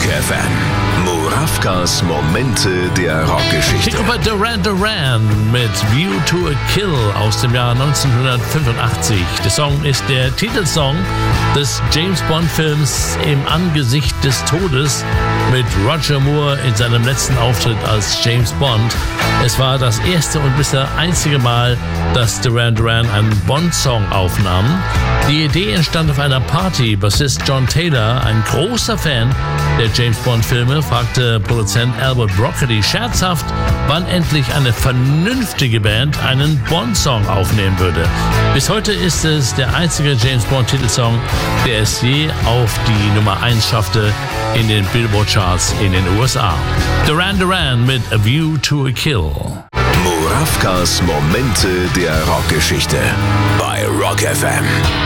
FM. Murawkas Momente der Rockgeschichte. Die Gruppe Duran Duran mit View to a Kill aus dem Jahr 1985. Der Song ist der Titelsong des James-Bond-Films Im Angesicht des Todes mit Roger Moore in seinem letzten Auftritt als James Bond. Es war das erste und bisher einzige Mal, dass Duran Duran einen Bond-Song aufnahmen. Die Idee entstand auf einer Party. Bassist John Taylor, ein großer Fan der James-Bond-Filme, fragte Produzent Albert Broccoli scherzhaft, wann endlich eine vernünftige Band einen Bond-Song aufnehmen würde. Bis heute ist es der einzige James-Bond-Titelsong, der es je auf die Nummer 1 schaffte in den Billboard-Charts in den USA. Duran Duran mit A View to a Kill. Murawkas Momente der Rockgeschichte bei Rock FM.